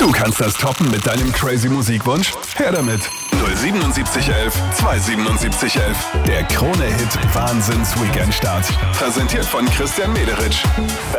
Du kannst das toppen mit deinem crazy Musikwunsch? Her damit. 07711 27711. Der Krone-Hit Wahnsinns-Weekend-Start. Präsentiert von Christian Mederitsch.